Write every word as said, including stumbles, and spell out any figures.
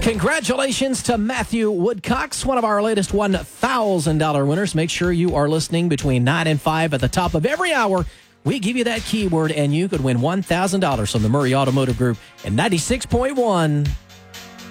Congratulations to Matthew Woodcocks, one of our latest one thousand dollars winners. Make sure you are listening between nine and five at the top of every hour. We give you that keyword, and you could win one thousand dollars from the Murray Automotive Group and ninety-six point one